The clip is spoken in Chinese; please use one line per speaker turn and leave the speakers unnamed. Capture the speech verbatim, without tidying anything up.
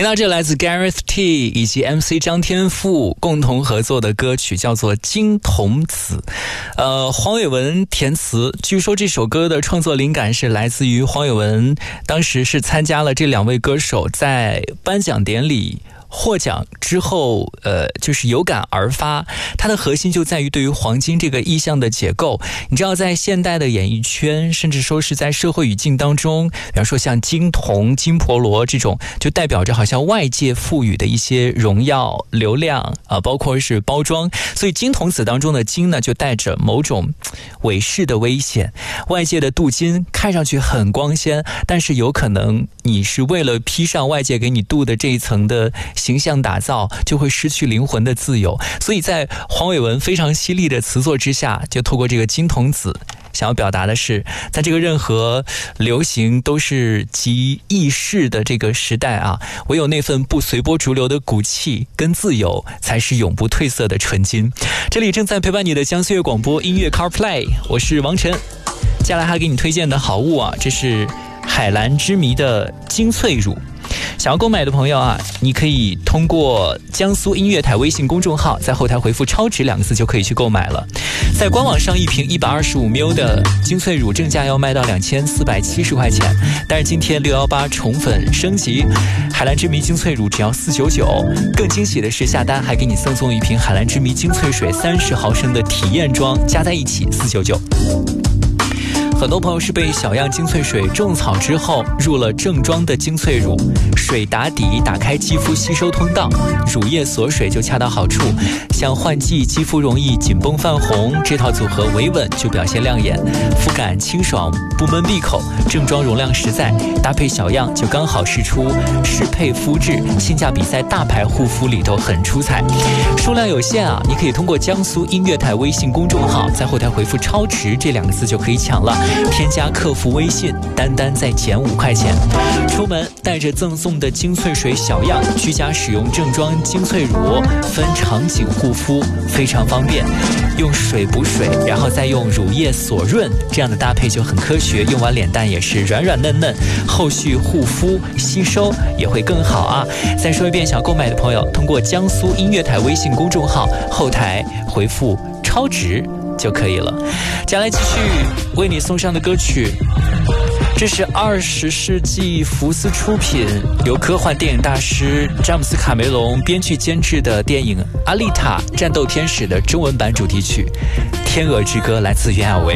听到这来自 Gareth T 以及 M C 张天赋共同合作的歌曲叫做《金童子》，呃，黄伟文填词。据说这首歌的创作灵感是来自于黄伟文当时是参加了这两位歌手在颁奖典礼获奖之后，呃，就是有感而发。它的核心就在于对于黄金这个意象的解构。你知道，在现代的演艺圈，甚至说是在社会语境当中，比方说像金童、金婆罗这种，就代表着好像外界赋予的一些荣耀、流量啊、呃，包括是包装。所以金童子当中的金呢，就带着某种伪饰的危险。外界的镀金看上去很光鲜，但是有可能你是为了披上外界给你镀的这一层的形象打造，就会失去灵魂的自由。所以在黄伟文非常犀利的词作之下，就透过这个金童子想要表达的是，在这个任何流行都是极易逝的这个时代啊，唯有那份不随波逐流的骨气跟自由，才是永不褪色的纯金。这里正在陪伴你的江岁月广播音乐 CarPlay， 我是王晨。接下来还给你推荐的好物啊，这是海蓝之谜的精粹乳。想要购买的朋友啊，你可以通过江苏音乐台微信公众号，在后台回复超值两个字就可以去购买了。在官网上一瓶一百二十五 毫升 的精粹乳正价要卖到两千四百七十块钱，但是今天六一八宠粉升级，海蓝之谜精粹乳只要四百九十九。更惊喜的是，下单还给你赠送一瓶海蓝之谜精粹水三十毫升的体验装，加在一起四百九十九。很多朋友是被小样精粹水种草之后入了正装的精粹乳，水打底，打开肌肤吸收通道，乳液锁水就恰到好处。像换季肌肤容易紧绷泛红，这套组合维稳就表现亮眼，肤感清爽不闷闭口，正装容量实在，搭配小样就刚好试出适配肤质，性价比在大牌护肤里头很出彩。数量有限啊，你可以通过江苏音乐台微信公众号，在后台回复超值这两个字就可以抢了，添加客服微信，单单再减五块钱。出门带着赠送的精粹水小样，居家使用正装精粹乳，分场景护肤非常方便。用水补水，然后再用乳液锁润，这样的搭配就很科学，用完脸蛋也是软软嫩嫩，后续护肤吸收也会更好啊。再说一遍，想购买的朋友通过江苏音乐台微信公众号后台回复超值就可以了。接下来继续为你送上的歌曲，这是二十世纪福斯出品，由科幻电影大师詹姆斯卡梅隆编剧监制的电影《阿丽塔：战斗天使》的中文版主题曲《天鹅之歌》，来自袁娅维。